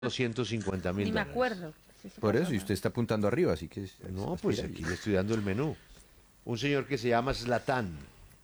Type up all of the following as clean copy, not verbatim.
$250.000. Ni me acuerdo. Sí, Por eso, y usted está apuntando arriba, así que... No, pues aquí le estoy dando el menú. Un señor que se llama Zlatan.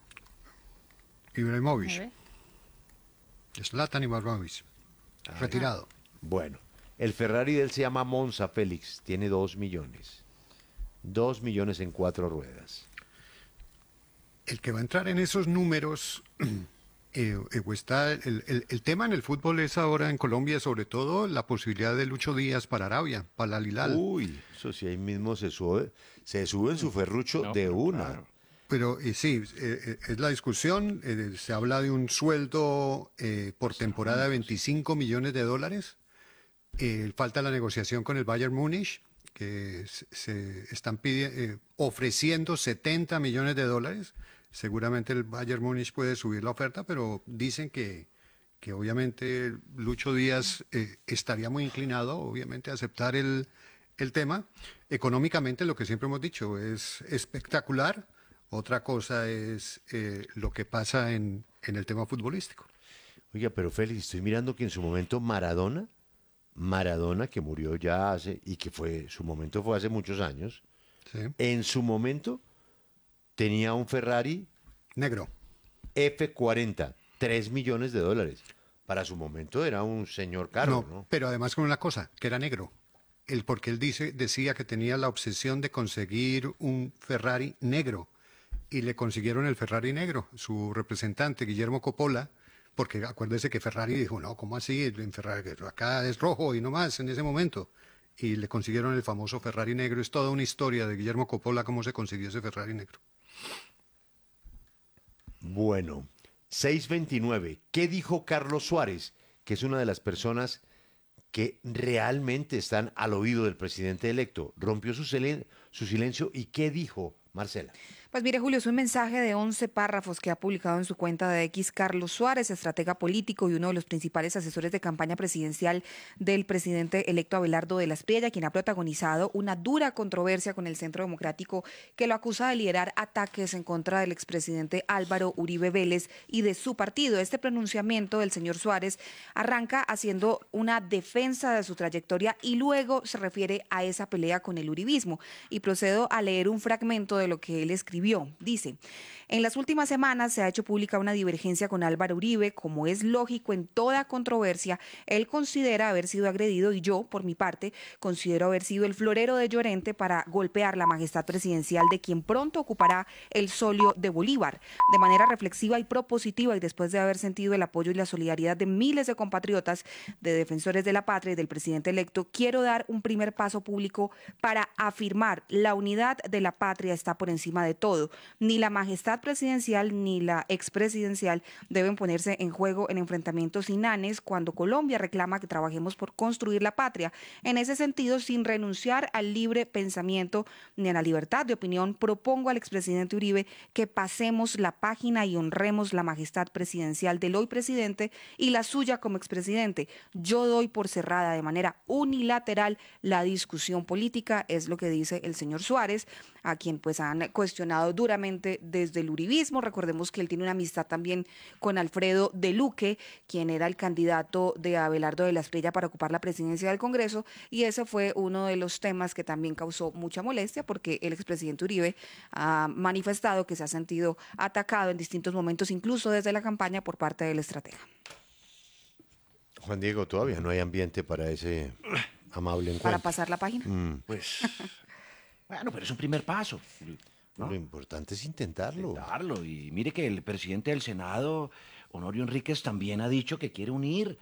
A Ibrahimovic. ver. Zlatan Ibrahimovic. Retirado. Bueno, el Ferrari de él se llama Monza Félix. Tiene 2 millones. 2 millones en 4 ruedas. El que va a entrar en esos números, está el tema en el fútbol es ahora en Colombia, sobre todo la posibilidad de Lucho Díaz para Arabia, para Al Hilal. Uy, eso sí, ahí mismo se sube en su ferrucho de una. Claro. Pero sí, es la discusión. Se habla de un sueldo por temporada de $25 millones. Falta la negociación con el Bayern Múnich, que se están ofreciendo $70 millones. Seguramente el Bayern Múnich puede subir la oferta, pero dicen que obviamente Lucho Díaz estaría muy inclinado, obviamente, a aceptar el tema. Económicamente, lo que siempre hemos dicho, es espectacular. Otra cosa es lo que pasa en el tema futbolístico. Oiga, pero Félix, estoy mirando que en su momento Maradona, que murió ya hace, y que su momento fue hace muchos años, ¿Sí? en su momento tenía un Ferrari Negro. F40, $3 millones. Para su momento era un señor carro, ¿no? Pero además con una cosa, que era negro. Porque él decía que tenía la obsesión de conseguir un Ferrari negro. Y le consiguieron el Ferrari negro. Su representante, Guillermo Coppola, porque acuérdese que Ferrari dijo, no, ¿cómo así? En Ferrari, acá es rojo y no más en ese momento. Y le consiguieron el famoso Ferrari negro. Es toda una historia de Guillermo Coppola, cómo se consiguió ese Ferrari negro. Bueno, 6:29. ¿Qué dijo Carlos Suárez, que es una de las personas que realmente están al oído del presidente electo? Rompió su silencio y ¿qué dijo, Marcela? Pues mire, Julio, es un mensaje de 11 párrafos que ha publicado en su cuenta de X Carlos Suárez, estratega político y uno de los principales asesores de campaña presidencial del presidente electo Abelardo de la Espriella, quien ha protagonizado una dura controversia con el Centro Democrático que lo acusa de liderar ataques en contra del expresidente Álvaro Uribe Vélez y de su partido. Este pronunciamiento del señor Suárez arranca haciendo una defensa de su trayectoria y luego se refiere a esa pelea con el uribismo. Y procedo a leer un fragmento de lo que él escribió. Dice, en las últimas semanas se ha hecho pública una divergencia con Álvaro Uribe. Como es lógico en toda controversia, él considera haber sido agredido y yo, por mi parte, considero haber sido el florero de Llorente para golpear la majestad presidencial de quien pronto ocupará el solio de Bolívar. De manera reflexiva y propositiva y después de haber sentido el apoyo y la solidaridad de miles de compatriotas, de defensores de la patria y del presidente electo, quiero dar un primer paso público para afirmar la unidad de la patria está por encima de todo. Ni la majestad presidencial ni la expresidencial deben ponerse en juego en enfrentamientos inanes cuando Colombia reclama que trabajemos por construir la patria. En ese sentido, sin renunciar al libre pensamiento ni a la libertad de opinión, propongo al expresidente Uribe que pasemos la página y honremos la majestad presidencial del hoy presidente y la suya como expresidente. Yo doy por cerrada de manera unilateral la discusión política, es lo que dice el señor Suárez, a quien pues han cuestionado duramente desde el uribismo. Recordemos que él tiene una amistad también con Alfredo de Luque, quien era el candidato de Abelardo de la Espriella para ocupar la presidencia del Congreso, y ese fue uno de los temas que también causó mucha molestia porque el expresidente Uribe ha manifestado que se ha sentido atacado en distintos momentos, incluso desde la campaña por parte del estratega. Juan Diego, todavía no hay ambiente para ese amable encuentro. Para pasar la página. Pues, bueno, pero es un primer paso. ¿No? Lo importante es intentarlo. Intentarlo. Y mire que el presidente del Senado, Honorio Enríquez, también ha dicho que quiere unir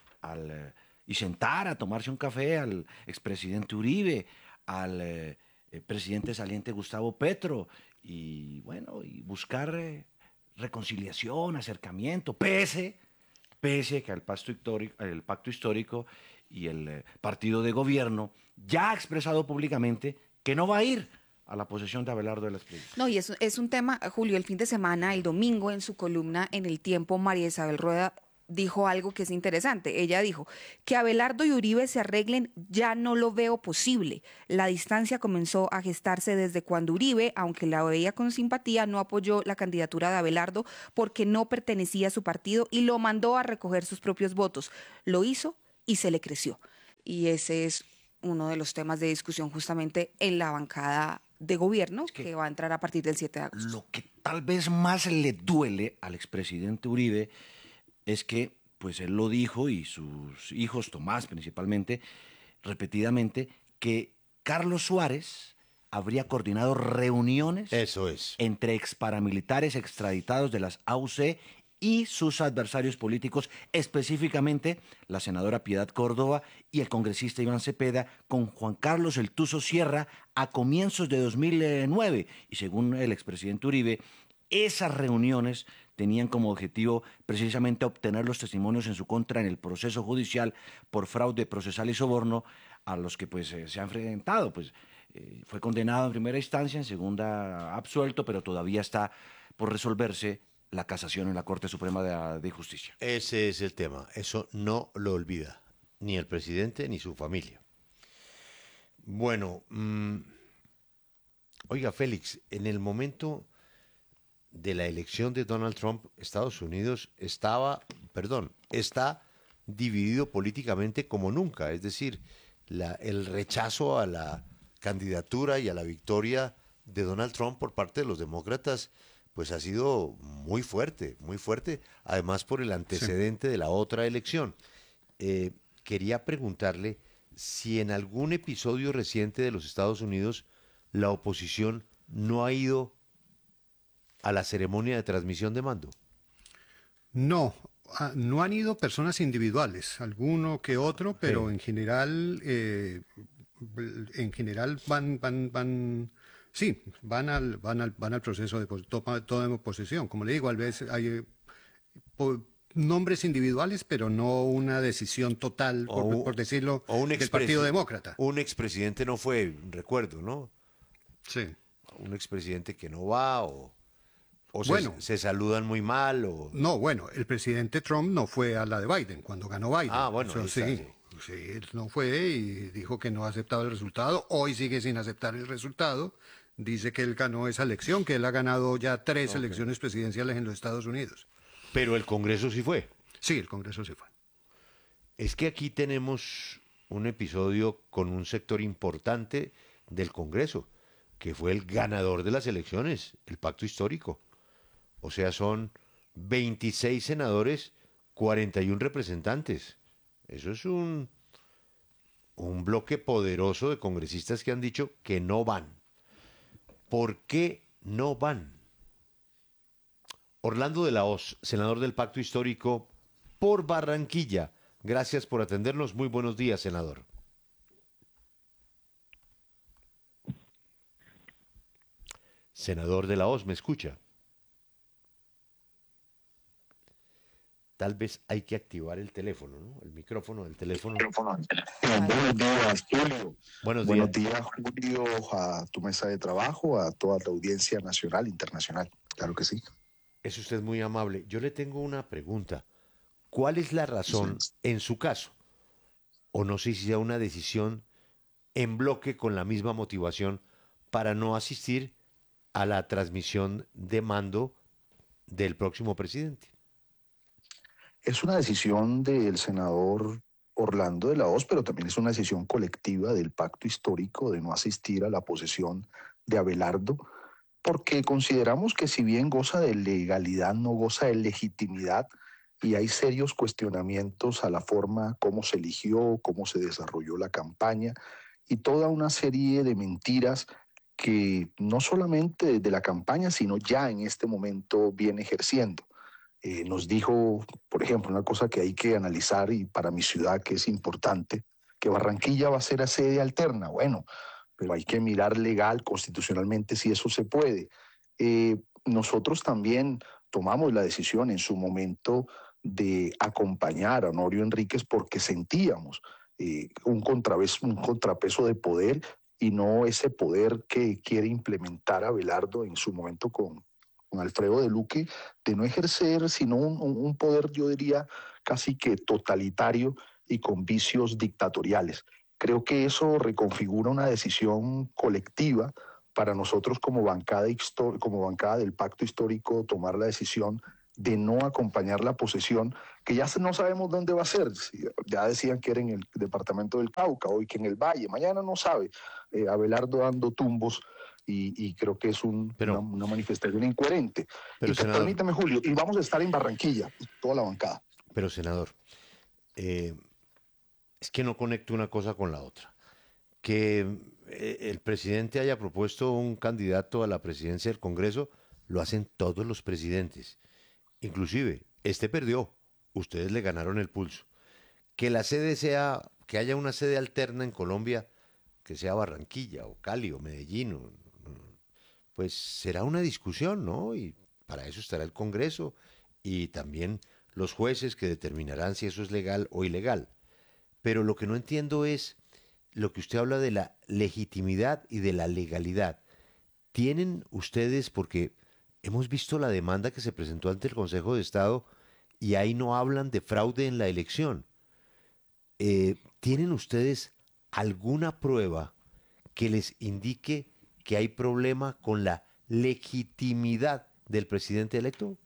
y sentar a tomarse un café al expresidente Uribe, al presidente saliente Gustavo Petro, y bueno, y buscar reconciliación, acercamiento, pese que el pacto histórico y el partido de gobierno ya ha expresado públicamente que no va a ir a la posesión de Abelardo de la Espriella. No, y eso es un tema, Julio, el fin de semana, el domingo, en su columna en El Tiempo, María Isabel Rueda dijo algo que es interesante. Ella dijo que Abelardo y Uribe se arreglen, ya no lo veo posible. La distancia comenzó a gestarse desde cuando Uribe, aunque la veía con simpatía, no apoyó la candidatura de Abelardo porque no pertenecía a su partido y lo mandó a recoger sus propios votos. Lo hizo y se le creció. y ese es uno de los temas de discusión justamente en la bancada de gobierno que va a entrar a partir del 7 de agosto. Lo que tal vez más le duele al expresidente Uribe es que, pues él lo dijo, y sus hijos, Tomás principalmente, repetidamente, que Carlos Suárez habría coordinado reuniones Eso es. entre exparamilitares extraditados de las AUC y sus adversarios políticos, específicamente la senadora Piedad Córdoba y el congresista Iván Cepeda, con Juan Carlos El Tuzo Sierra a comienzos de 2009. Y según el expresidente Uribe, esas reuniones tenían como objetivo precisamente obtener los testimonios en su contra en el proceso judicial por fraude procesal y soborno a los que pues se ha enfrentado. Pues fue condenado en primera instancia, en segunda absuelto, pero todavía está por resolverse la casación en la Corte Suprema de Justicia. Ese es el tema. Eso no lo olvida ni el presidente ni su familia. Bueno, oiga, Félix, en el momento de la elección de Donald Trump, Estados Unidos está dividido políticamente como nunca. Es decir, el rechazo a la candidatura y a la victoria de Donald Trump por parte de los demócratas pues ha sido muy fuerte, además por el antecedente de la otra elección. Quería preguntarle si en algún episodio reciente de los Estados Unidos la oposición no ha ido a la ceremonia de transmisión de mando. No, no han ido personas individuales, alguno que otro, pero Sí. en general van al proceso de toma de posesión. Como le digo, a veces hay nombres individuales, pero no una decisión total, por decirlo, o un del Partido Demócrata. Un expresidente no fue, recuerdo, ¿no? Sí. Un expresidente que no va o Bueno. se saludan muy mal o... No, bueno, el presidente Trump no fue a la de Biden, cuando ganó Biden. Ah, bueno, ahí está, sí, sí. sí, él no fue y dijo que no aceptaba el resultado. Hoy sigue sin aceptar el resultado. Dice que él ganó esa elección, que él ha ganado ya 3 elecciones presidenciales en los Estados Unidos. Pero el Congreso sí fue. Sí, el Congreso se fue. Es que aquí tenemos un episodio con un sector importante del Congreso, que fue el ganador de las elecciones, el pacto histórico. O sea, son 26 senadores, 41 representantes. Eso es un bloque poderoso de congresistas que han dicho que no van. ¿Por qué no van? Orlando de la Hoz, senador del Pacto Histórico por Barranquilla. Gracias por atendernos. Muy buenos días, senador. Senador de la Hoz, ¿me escucha? Tal vez hay que activar el teléfono, ¿no? El micrófono del teléfono. Buenos días, Julio. Buenos Buenos días. días, Julio, a tu mesa de trabajo, a toda la audiencia nacional e internacional. Claro que sí. Es usted muy amable. Yo le tengo una pregunta. ¿Cuál es la razón, en su caso, o no sé si sea una decisión en bloque con la misma motivación, para no asistir a la transmisión de mando del próximo presidente? Es una decisión del senador Orlando de la Hoz, pero también es una decisión colectiva del pacto histórico de no asistir a la posesión de Abelardo, porque consideramos que si bien goza de legalidad, no goza de legitimidad, y hay serios cuestionamientos a la forma como se eligió, cómo se desarrolló la campaña, y toda una serie de mentiras que no solamente desde la campaña, sino ya en este momento viene ejerciendo. Nos dijo, por ejemplo, una cosa que hay que analizar y para mi ciudad que es importante, que Barranquilla va a ser sede alterna. Bueno, pero hay que mirar legal, constitucionalmente, si eso se puede. Nosotros también tomamos la decisión en su momento de acompañar a Honorio Enríquez porque sentíamos un contrapeso de poder y no ese poder que quiere implementar Abelardo en su momento con Alfredo de Luque, de no ejercer sino un poder, yo diría, casi que totalitario y con vicios dictatoriales. Creo que eso reconfigura una decisión colectiva para nosotros como bancada del pacto histórico tomar la decisión de no acompañar la posesión, que ya no sabemos dónde va a ser. Ya decían que era en el departamento del Cauca, hoy que en el Valle, mañana no sabe. Abelardo dando tumbos y creo que es una manifestación incoherente. Pero, senador, permítame, Julio, y vamos a estar en Barranquilla, toda la bancada. Pero, senador, es que no conecto una cosa con la otra. Que el presidente haya propuesto un candidato a la presidencia del Congreso, lo hacen todos los presidentes. Inclusive, este perdió, ustedes le ganaron el pulso. Que la sede sea, que haya una sede alterna en Colombia, que sea Barranquilla o Cali o Medellín, pues será una discusión, ¿no? Y para eso estará el Congreso y también los jueces que determinarán si eso es legal o ilegal. Pero lo que no entiendo es lo que usted habla de la legitimidad y de la legalidad. ¿Tienen ustedes, porque hemos visto la demanda que se presentó ante el Consejo de Estado y ahí no hablan de fraude en la elección? ¿Tienen ustedes alguna prueba que les indique que hay problema con la legitimidad del presidente electo?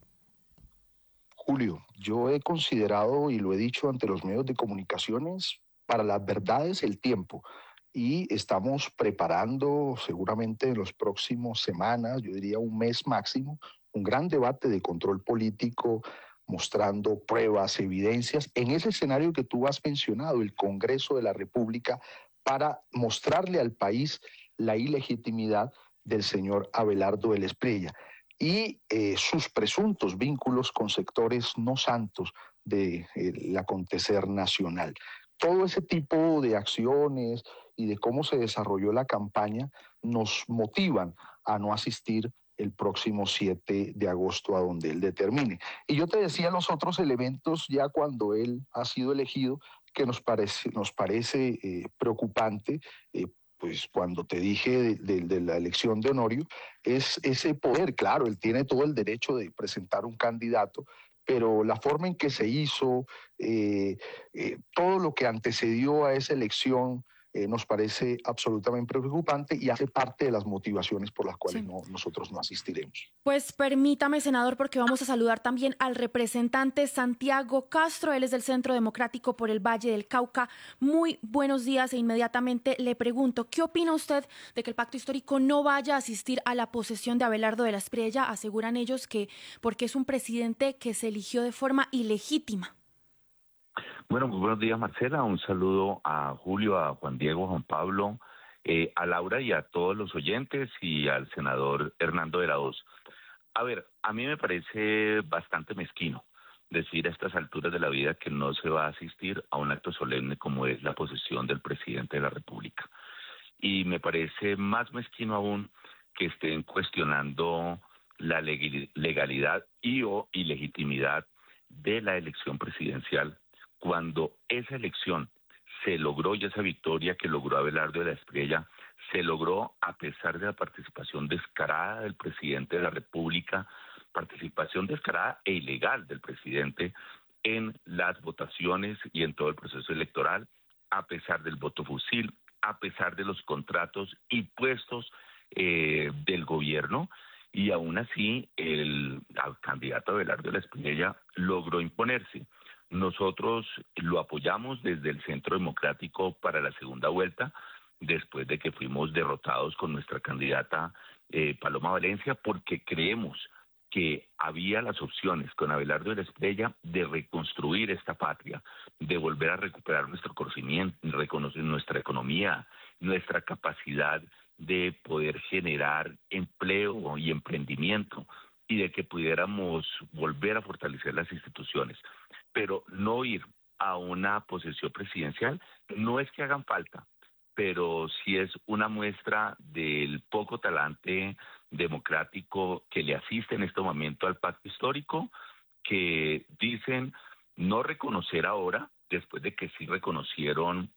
Julio, yo he considerado y lo he dicho ante los medios de comunicaciones, para las verdades el tiempo. Y estamos preparando seguramente en los próximos semanas, yo diría un mes máximo, un gran debate de control político, mostrando pruebas, evidencias, en ese escenario que tú has mencionado, el Congreso de la República, para mostrarle al país la ilegitimidad del señor Abelardo del Espriella y sus presuntos vínculos con sectores no santos del acontecer nacional. Todo ese tipo de acciones y de cómo se desarrolló la campaña nos motivan a no asistir el próximo 7 de agosto a donde él determine. Y yo te decía los otros elementos ya cuando él ha sido elegido que nos parece preocupante, pues cuando te dije de la elección de Honorio, es ese poder, claro, él tiene todo el derecho de presentar un candidato, pero la forma en que se hizo, todo lo que antecedió a esa elección nos parece absolutamente preocupante y hace parte de las motivaciones por las cuales nosotros no asistiremos. Pues permítame, senador, porque vamos a saludar también al representante Santiago Castro. Él es del Centro Democrático por el Valle del Cauca. Muy buenos días e inmediatamente le pregunto, ¿qué opina usted de que el pacto histórico no vaya a asistir a la posesión de Abelardo de la Espriella? Aseguran ellos que porque es un presidente que se eligió de forma ilegítima. Bueno, muy buenos días, Marcela. Un saludo a Julio, a Juan Diego, a Juan Pablo, a Laura y a todos los oyentes y al senador Hernando de la Hoz. A ver, a mí me parece bastante mezquino decir a estas alturas de la vida que no se va a asistir a un acto solemne como es la posesión del presidente de la República. Y me parece más mezquino aún que estén cuestionando la legalidad y o ilegitimidad de la elección presidencial, cuando esa elección se logró y esa victoria que logró Abelardo de la Espriella se logró a pesar de la participación descarada del presidente de la República, participación descarada e ilegal del presidente en las votaciones y en todo el proceso electoral, a pesar del voto fusil, a pesar de los contratos y puestos del gobierno, y aún así el candidato Abelardo de la Espriella logró imponerse. Nosotros lo apoyamos desde el Centro Democrático para la segunda vuelta, después de que fuimos derrotados con nuestra candidata Paloma Valencia, porque creemos que había las opciones con Abelardo de la Espriella de reconstruir esta patria, de volver a recuperar nuestro conocimiento, reconocer nuestra economía, nuestra capacidad de poder generar empleo y emprendimiento, y de que pudiéramos volver a fortalecer las instituciones. Pero no ir a una posesión presidencial no es que hagan falta, pero sí es una muestra del poco talante democrático que le asiste en este momento al pacto histórico, que dicen no reconocer ahora, después de que sí reconocieron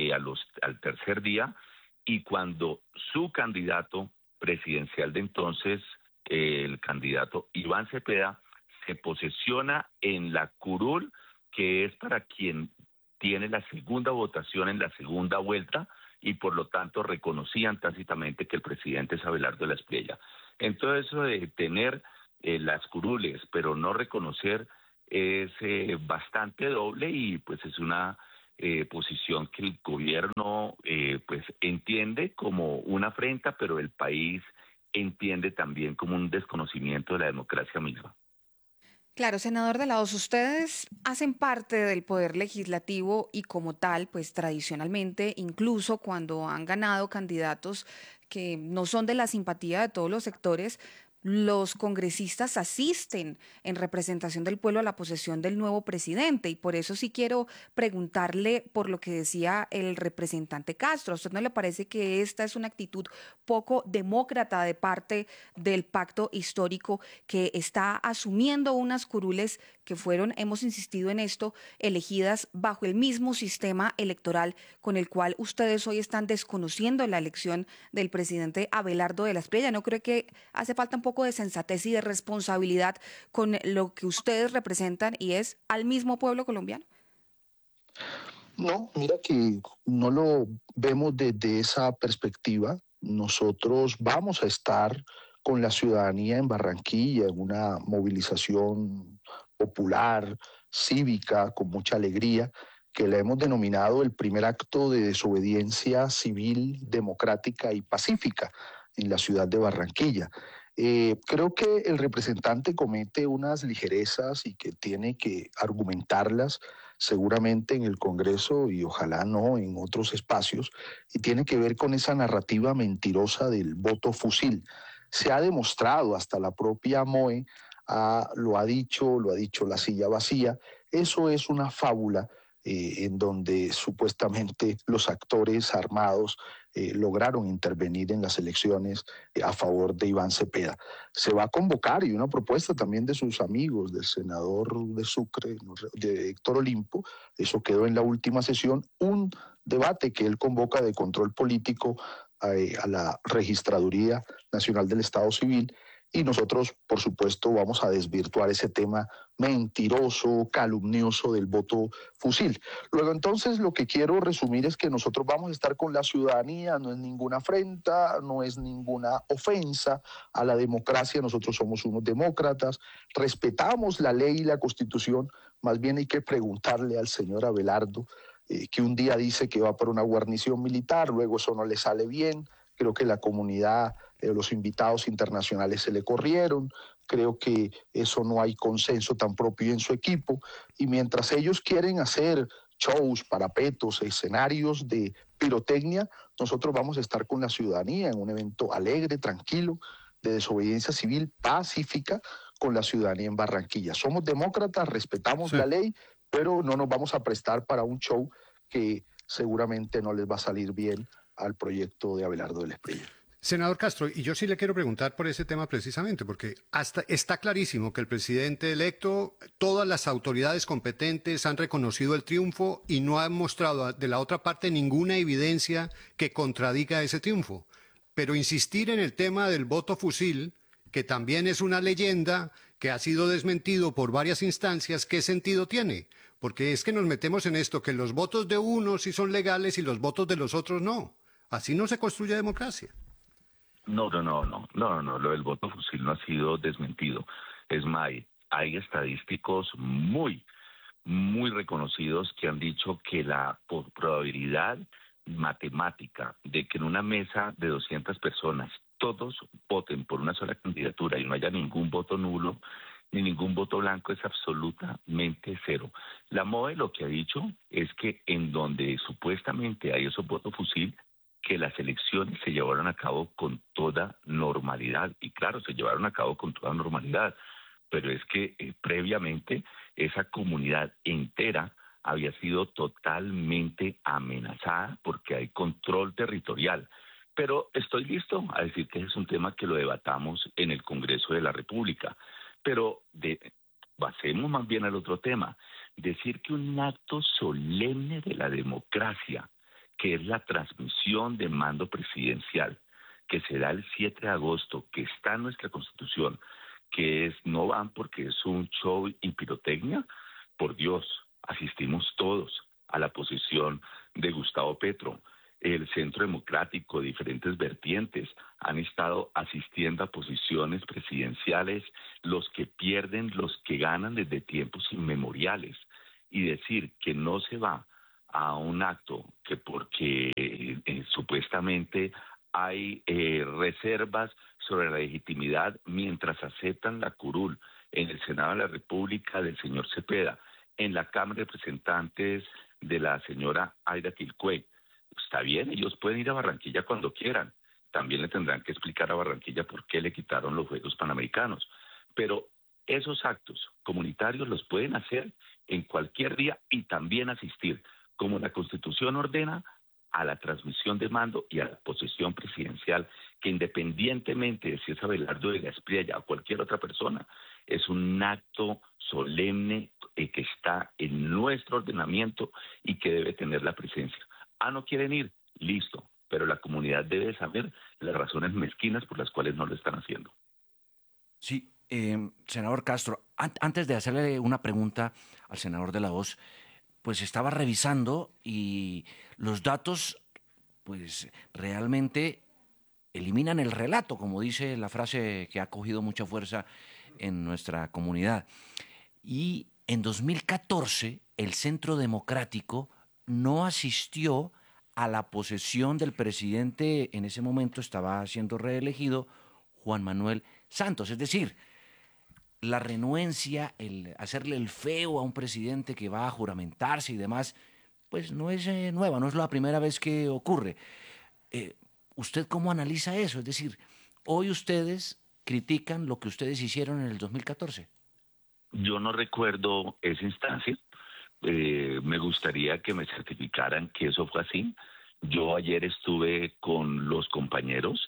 al tercer día, y cuando su candidato presidencial de entonces, el candidato Iván Cepeda, se posesiona en la curul, que es para quien tiene la segunda votación en la segunda vuelta, y por lo tanto reconocían tácitamente que el presidente es Abelardo de la Espriella. Entonces, eso de tener las curules, pero no reconocer es bastante doble y pues es una posición que el gobierno pues entiende como una afrenta, pero el país entiende también como un desconocimiento de la democracia misma. Claro, senador de la Hoz, ustedes hacen parte del poder legislativo y como tal, pues tradicionalmente, incluso cuando han ganado candidatos que no son de la simpatía de todos los sectores, los congresistas asisten en representación del pueblo a la posesión del nuevo presidente. Y por eso sí quiero preguntarle por lo que decía el representante Castro. ¿A usted no le parece que esta es una actitud poco demócrata de parte del pacto histórico que está asumiendo unas curules que fueron, hemos insistido en esto, elegidas bajo el mismo sistema electoral con el cual ustedes hoy están desconociendo la elección del presidente Abelardo de la Espriella? ¿No creo que hace falta un poco de sensatez y de responsabilidad con lo que ustedes representan y es al mismo pueblo colombiano? No, mira que no lo vemos desde esa perspectiva. Nosotros vamos a estar con la ciudadanía en Barranquilla en una movilización popular, cívica, con mucha alegría, que la hemos denominado el primer acto de desobediencia civil, democrática y pacífica en la ciudad de Barranquilla. Creo que el representante comete unas ligerezas y que tiene que argumentarlas seguramente en el Congreso y ojalá no en otros espacios, y tiene que ver con esa narrativa mentirosa del voto fusil. Se ha demostrado, hasta la propia MOE lo ha dicho la silla vacía, eso es una fábula en donde supuestamente los actores armados lograron intervenir en las elecciones a favor de Iván Cepeda. Se va a convocar, y una propuesta también de sus amigos, del senador de Sucre, de Héctor Olimpo, eso quedó en la última sesión, un debate que él convoca de control político a la Registraduría Nacional del Estado Civil, y nosotros, por supuesto, vamos a desvirtuar ese tema mentiroso, calumnioso del voto fusil. Luego, entonces, lo que quiero resumir es que nosotros vamos a estar con la ciudadanía, no es ninguna afrenta, no es ninguna ofensa a la democracia, nosotros somos unos demócratas, respetamos la ley y la Constitución, más bien hay que preguntarle al señor Abelardo, que un día dice que va por una guarnición militar, luego eso no le sale bien. Creo que la comunidad, los invitados internacionales se le corrieron, creo que eso no hay consenso tan propio en su equipo, y mientras ellos quieren hacer shows, parapetos, escenarios de pirotecnia, nosotros vamos a estar con la ciudadanía en un evento alegre, tranquilo, de desobediencia civil pacífica con la ciudadanía en Barranquilla. Somos demócratas, respetamos la ley, pero no nos vamos a prestar para un show que seguramente no les va a salir bien al proyecto de Abelardo de la Espriella. Senador Castro, y yo sí le quiero preguntar por ese tema precisamente, porque hasta está clarísimo que el presidente electo, todas las autoridades competentes han reconocido el triunfo y no han mostrado de la otra parte ninguna evidencia que contradiga ese triunfo. Pero insistir en el tema del voto fusil, que también es una leyenda que ha sido desmentido por varias instancias, ¿qué sentido tiene? Porque es que nos metemos en esto, que los votos de unos sí son legales y los votos de los otros no. Así no se construye democracia. No, lo del voto fusil no ha sido desmentido. Es más, hay estadísticos muy reconocidos que han dicho que la probabilidad matemática de que en una mesa de 200 personas todos voten por una sola candidatura y no haya ningún voto nulo ni ningún voto blanco es absolutamente cero. La MOE lo que ha dicho es que en donde supuestamente hay esos votos fusil, que las elecciones se llevaron a cabo con toda normalidad. Y claro, se llevaron a cabo con toda normalidad, pero es que previamente esa comunidad entera había sido totalmente amenazada porque hay control territorial. Pero estoy listo a decir que es un tema que lo debatamos en el Congreso de la República. Pero pasemos más bien al otro tema. Decir que un acto solemne de la democracia, que es la transmisión de mando presidencial, que se da el 7 de agosto, que está en nuestra Constitución, que es no van porque es un show y pirotecnia, por Dios, asistimos todos a la posesión de Gustavo Petro. el Centro Democrático, diferentes vertientes, han estado asistiendo a posiciones presidenciales, los que pierden, los que ganan desde tiempos inmemoriales. Y decir que no se va a un acto que porque supuestamente hay reservas sobre la legitimidad mientras aceptan la curul en el Senado de la República del señor Cepeda, en la Cámara de Representantes de la señora Aida Quilcué. Está bien, ellos pueden ir a Barranquilla cuando quieran. También le tendrán que explicar a Barranquilla por qué le quitaron los Juegos Panamericanos. Pero esos actos comunitarios los pueden hacer en cualquier día y también asistir, como la Constitución ordena, a la transmisión de mando y a la posesión presidencial, que independientemente de si es Abelardo de la Espriella o cualquier otra persona, es un acto solemne que está en nuestro ordenamiento y que debe tener la presencia. No quieren ir, listo, pero la comunidad debe saber las razones mezquinas por las cuales no lo están haciendo. Sí, senador Castro, antes de hacerle una pregunta al senador de la Voz, pues estaba revisando y los datos, pues realmente eliminan el relato, como dice la frase que ha cogido mucha fuerza en nuestra comunidad. Y en 2014, el Centro Democrático no asistió a la posesión del presidente, en ese momento estaba siendo reelegido, Juan Manuel Santos. Es decir, la renuencia, el hacerle el feo a un presidente que va a juramentarse y demás, pues no es nueva, no es la primera vez que ocurre. ¿Usted cómo analiza eso? Es decir, hoy ustedes critican lo que ustedes hicieron en el 2014. Yo no recuerdo esa instancia. Me gustaría que me certificaran que eso fue así. Yo ayer estuve con los compañeros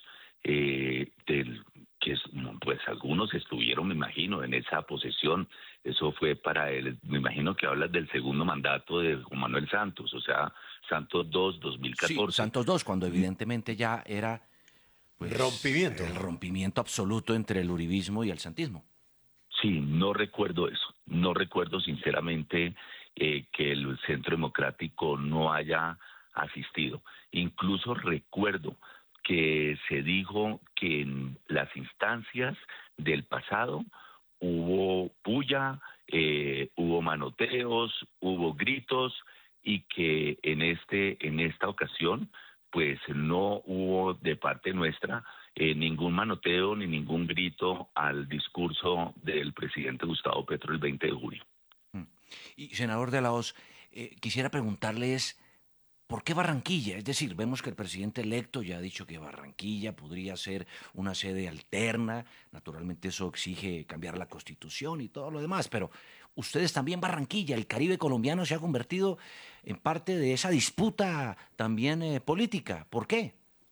pues algunos estuvieron, me imagino, en esa posesión. Eso fue me imagino que hablas del segundo mandato de Juan Manuel Santos, o sea, Santos II, 2014. Sí, Santos II, cuando evidentemente ya era pues, rompimiento. El rompimiento absoluto entre el uribismo y el santismo. Sí, no recuerdo eso. No recuerdo sinceramente que el Centro Democrático no haya asistido. Incluso recuerdo que se dijo que en las instancias del pasado hubo puya, hubo manoteos, hubo gritos y que en esta ocasión pues no hubo de parte nuestra ningún manoteo ni ningún grito al discurso del presidente Gustavo Petro el 20 de julio. Y senador de la Hoz, quisiera preguntarles, ¿por qué Barranquilla? Es decir, vemos que el presidente electo ya ha dicho que Barranquilla podría ser una sede alterna, naturalmente eso exige cambiar la Constitución y todo lo demás, pero ustedes también Barranquilla, el Caribe colombiano se ha convertido en parte de esa disputa también política. ¿Por qué?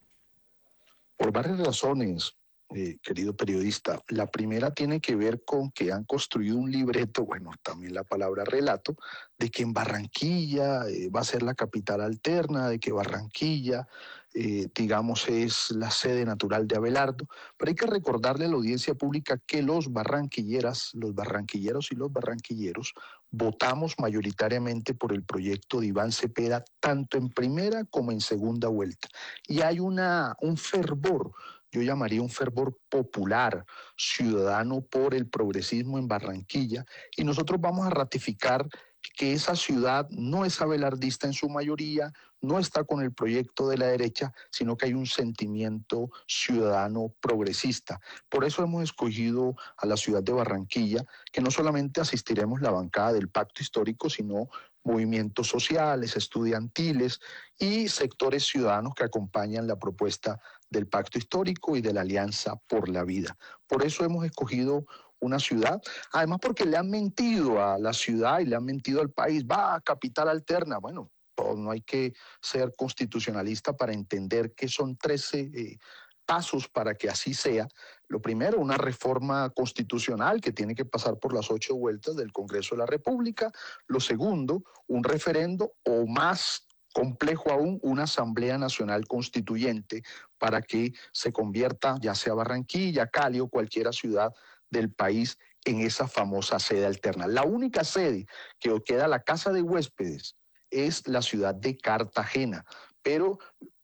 Por varias razones, querido periodista. La primera tiene que ver con que han construido un libreto, bueno, también la palabra relato, de que en Barranquilla va a ser la capital alterna, de que Barranquilla, digamos, es la sede natural de Abelardo. Pero hay que recordarle a la audiencia pública que los barranquilleros y los barranquilleros votamos mayoritariamente por el proyecto de Iván Cepeda, tanto en primera como en segunda vuelta. Y hay un fervor, yo llamaría un fervor popular, ciudadano por el progresismo en Barranquilla, y nosotros vamos a ratificar que esa ciudad no es abelardista en su mayoría, no está con el proyecto de la derecha, sino que hay un sentimiento ciudadano progresista. Por eso hemos escogido a la ciudad de Barranquilla, que no solamente asistiremos la bancada del Pacto Histórico, sino movimientos sociales, estudiantiles y sectores ciudadanos que acompañan la propuesta del Pacto Histórico y de la Alianza por la Vida. Por eso hemos escogido una ciudad, además porque le han mentido a la ciudad y le han mentido al país, va a capital alterna. Bueno, no hay que ser constitucionalista para entender que son 13 pasos para que así sea. Lo primero, una reforma constitucional que tiene que pasar por las 8 vueltas del Congreso de la República. Lo segundo, un referendo o más complejo aún, una Asamblea Nacional Constituyente para que se convierta, ya sea Barranquilla, Cali o cualquier ciudad del país, en esa famosa sede alterna. La única sede que queda, la casa de huéspedes, es la ciudad de Cartagena, pero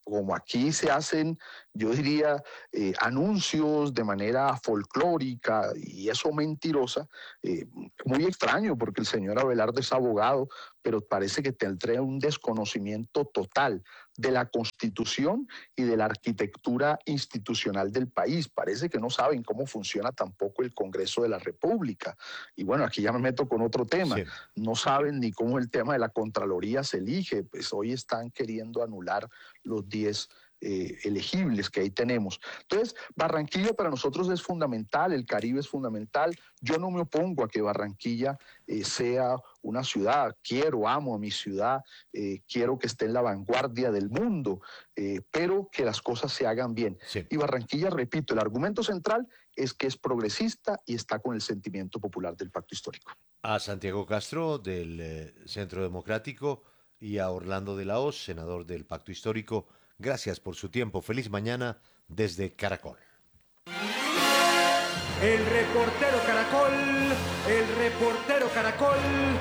como aquí se hacen, yo diría, anuncios de manera folclórica y eso mentirosa, muy extraño porque el señor Abelardo es abogado, pero parece que tendrá un desconocimiento total de la Constitución y de la arquitectura institucional del país. Parece que no saben cómo funciona tampoco el Congreso de la República. Y bueno, aquí ya me meto con otro tema. Sí. No saben ni cómo el tema de la Contraloría se elige. Pues hoy están queriendo anular los 10 elegibles que ahí tenemos. Entonces, Barranquilla para nosotros es fundamental, el Caribe es fundamental. Yo no me opongo a que Barranquilla sea una ciudad, amo a mi ciudad, quiero que esté en la vanguardia del mundo, pero que las cosas se hagan bien. Sí. Y Barranquilla, repito, el argumento central es que es progresista y está con el sentimiento popular del pacto histórico. A Santiago Castro del Centro Democrático y a Orlando de la Hoz, senador del pacto histórico, gracias por su tiempo. Feliz mañana desde Caracol. El reportero Caracol, el reportero Caracol.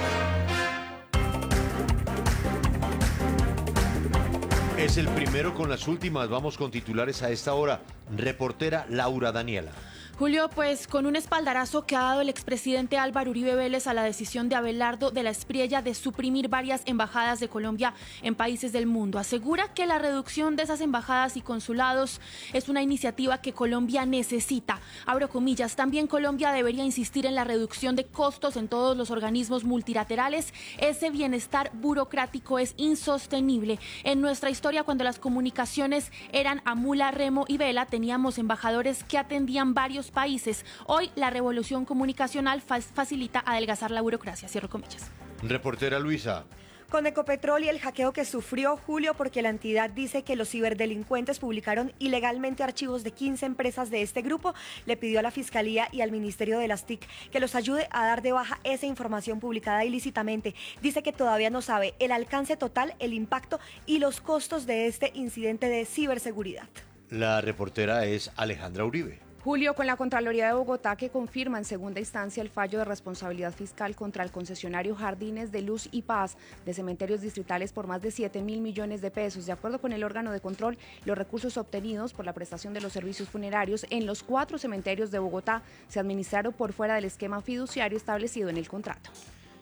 Es el primero con las últimas. Vamos con titulares a esta hora. Reportera Laura Daniela. Julio, pues con un espaldarazo que ha dado el expresidente Álvaro Uribe Vélez a la decisión de Abelardo de la Espriella de suprimir varias embajadas de Colombia en países del mundo. Asegura que la reducción de esas embajadas y consulados es una iniciativa que Colombia necesita. Abro comillas, también Colombia debería insistir en la reducción de costos en todos los organismos multilaterales. Ese bienestar burocrático es insostenible. En nuestra historia, cuando las comunicaciones eran a mula, remo y vela, teníamos embajadores que atendían varios países. Hoy la revolución comunicacional facilita adelgazar la burocracia. Cierro comillas. Reportera Luisa. Con Ecopetrol y el hackeo que sufrió Julio, porque la entidad dice que los ciberdelincuentes publicaron ilegalmente archivos de 15 empresas de este grupo, le pidió a la Fiscalía y al Ministerio de las TIC que los ayude a dar de baja esa información publicada ilícitamente. Dice que todavía no sabe el alcance total, el impacto y los costos de este incidente de ciberseguridad. La reportera es Alejandra Uribe. Julio, con la Contraloría de Bogotá que confirma en segunda instancia el fallo de responsabilidad fiscal contra el concesionario Jardines de Luz y Paz de cementerios distritales por más de 7.000 millones de pesos. De acuerdo con el órgano de control, los recursos obtenidos por la prestación de los servicios funerarios en los 4 cementerios de Bogotá se administraron por fuera del esquema fiduciario establecido en el contrato.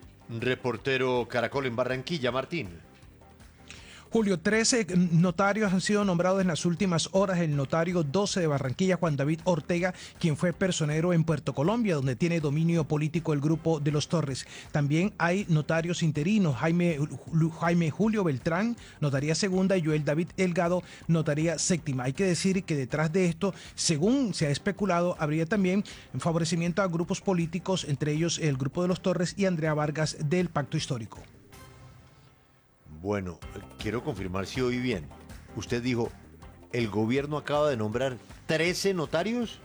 Reportero Caracol en Barranquilla, Martín. Julio, 13 notarios han sido nombrados en las últimas horas. El notario 12 de Barranquilla, Juan David Ortega, quien fue personero en Puerto Colombia, donde tiene dominio político el grupo de los Torres. También hay notarios interinos, Jaime Julio Beltrán, notaría segunda, y Joel David Elgado, notaría séptima. Hay que decir que detrás de esto, según se ha especulado, habría también favorecimiento a grupos políticos, entre ellos el grupo de los Torres y Andrea Vargas del Pacto Histórico. Bueno, quiero confirmar si oí bien. Usted dijo, ¿el gobierno acaba de nombrar 13 notarios?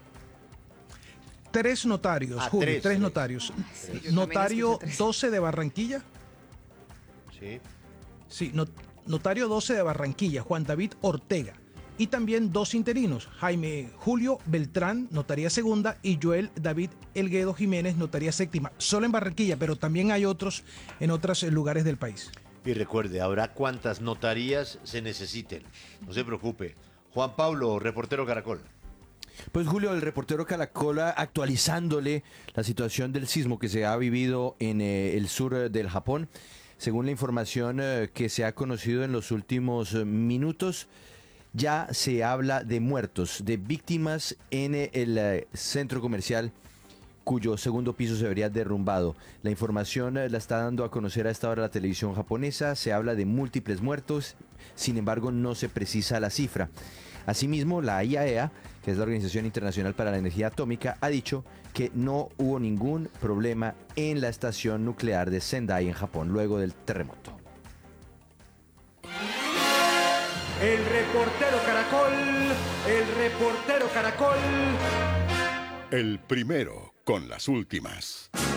3 notarios, Julio, 3 notarios. Sí, notario 12 de Barranquilla. Sí. Sí, notario 12 de Barranquilla, Juan David Ortega. Y también 2 interinos, Jaime Julio Beltrán, notaría segunda, y Joel David Elguedo Jiménez, notaría séptima. Solo en Barranquilla, pero también hay otros en otros lugares del país. Y recuerde, habrá cuantas notarías se necesiten. No se preocupe. Juan Pablo, reportero Caracol. Pues Julio, el reportero Caracol, actualizándole la situación del sismo que se ha vivido en el sur del Japón. Según la información que se ha conocido en los últimos minutos, ya se habla de muertos, de víctimas en el centro comercial cuyo segundo piso se vería derrumbado. La información la está dando a conocer a esta hora la televisión japonesa. Se habla de múltiples muertos, sin embargo no se precisa la cifra. Asimismo, la IAEA, que es la Organización Internacional para la Energía Atómica, ha dicho que no hubo ningún problema en la estación nuclear de Sendai en Japón luego del terremoto. El reportero Caracol, el reportero Caracol. El primero con las últimas.